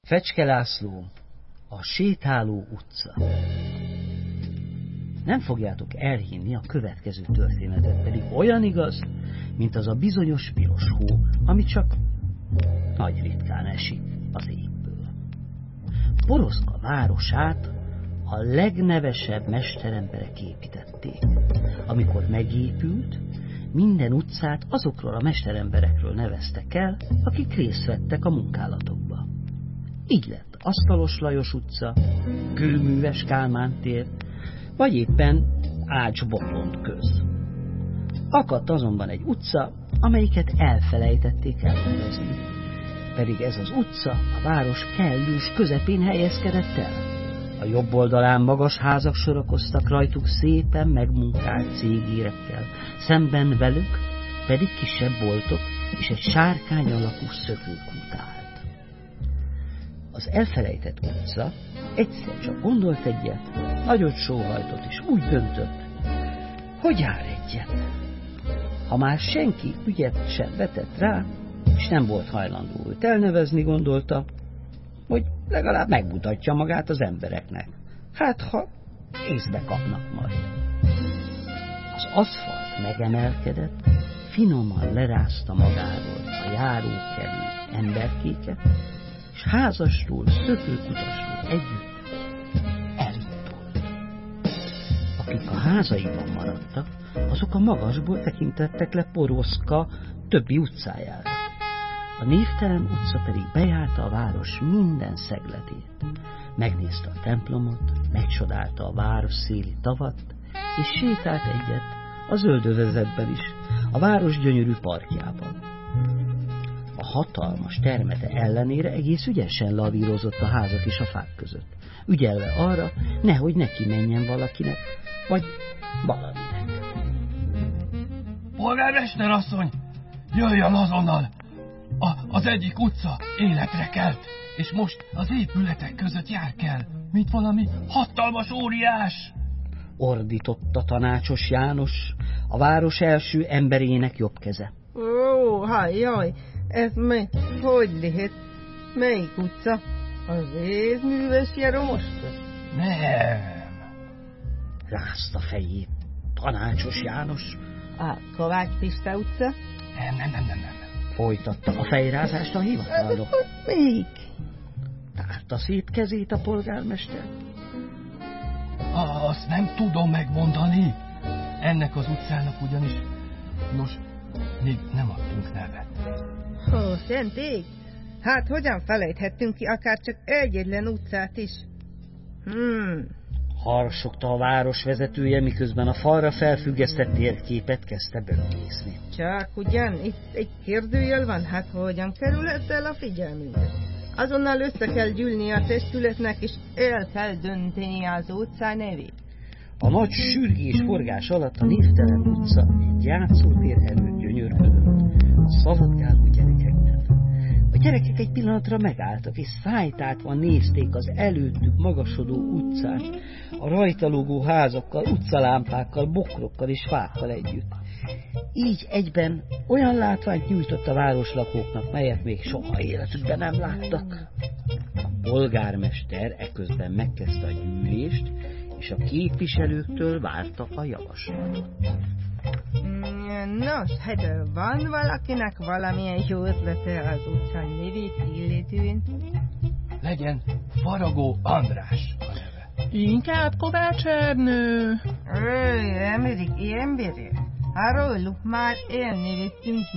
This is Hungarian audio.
Fecske László, a sétáló utca. Nem fogjátok elhinni a következő történetet, pedig olyan igaz, mint az a bizonyos piros hó, ami csak nagy ritkán esik az égből. Poroszka városát a legnevesebb mesteremberek építették. Amikor megépült, minden utcát azokról a mesteremberekről neveztek el, akik részt vettek a munkálatokba. Így lett Asztalos Lajos utca, Kőműves Kálmán tér, vagy éppen Ács Botond köz. Akadt azonban egy utca, amelyiket elfelejtették elnevezni. Pedig ez az utca a város kellős közepén helyezkedett el. A jobb oldalán magas házak sorakoztak rajtuk szépen megmunkált cégérekkel, szemben velük pedig kisebb boltok és egy sárkány alakú szökőkút állt. Az elfelejtett utca egyszer csak gondolt egyet, nagyot sóhajtott és úgy döntött, hogy jár egyet. Ha már senki ügyet sem vetett rá, és nem volt hajlandó őt elnevezni, gondolta, hogy legalább megmutatja magát az embereknek. Hát, ha észbe kapnak majd. Az aszfalt megemelkedett, finoman lerázta magáról a járókelő emberkéket, és házasról, szökőkutasról együtt elindult. Akik a házaiban maradtak, azok a magasból tekintettek le Poroszka többi utcájára. A névtelen utca pedig bejárta a város minden szegletét. Megnézte a templomot, megcsodálta a város széli tavat, és sétált egyet a zöldövezetben is, a város gyönyörű parkjában. A hatalmas termete ellenére egész ügyesen lavírozott a házak és a fák között, ügyelve arra, nehogy neki menjen valakinek, vagy valaminek. Polgármester asszony, jöjjön azonnal! Az egyik utca életre kelt, és most az épületek között jár kell, mint valami hatalmas óriás! Ordította Tanácsos János, a város első emberének jobb keze. Ó, jaj, ez hogy lehet? Melyik utca? Az Évműves Jeromos? Nem. Rázta fejét Tanácsos János. A Kovács Pista utca? Nem. Folytatta a fejrázást a hivatalnok. Melyik? Tárta szét kezét a polgármester. Azt nem tudom megmondani. Ennek az utcának ugyanis, nos, még nem adtunk nevet. Ó, szent ég! Hát hogyan felejthettünk ki akár csak egyetlen utcát is? Harsogta a város vezetője, miközben a falra felfüggesztett térképet kezdte böngészni. Csak ugyan, itt egy kérdőjel van, hát hogyan kerülhet el a figyelmünkbe? Azonnal össze kell gyűlni a testületnek, és el kell dönteni az utca nevét. A nagy sürgés forgás alatt a névtelen utca egy játszótér előtt gyönyörködött a szaladgáló gyerekeknek. A gyerekek egy pillanatra megálltak, és szájtátva nézték az előttük magasodó utcát, a rajta lógó házakkal, utcalámpákkal, bokrokkal és fákkal együtt. Így egyben olyan látványt nyújtott a városlakóknak, melyet még soha életükben nem láttak. A polgármester eközben megkezdte a gyűlést, és a képviselőktől várta a javaslatot. Nos, hát van valakinek valamilyen jó ötlete az utca nevét illetően? Legyen Faragó András a neve. Inkább Kovács Ernő. Emberek, emberek, hát róluk már elneveztünk